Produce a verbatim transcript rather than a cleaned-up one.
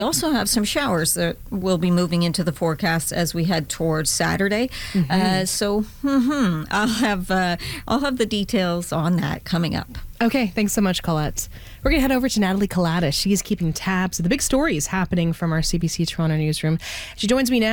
also have some showers that will be moving into the forecast as we head towards Saturday. Mm-hmm. Uh, so mm-hmm, I'll have uh, I'll have the details on that coming up. Okay, thanks so much, Colette. We're going to head over to Natalie Kalatis. She's keeping tabs of the big stories happening from our C B C Toronto newsroom. She joins me now.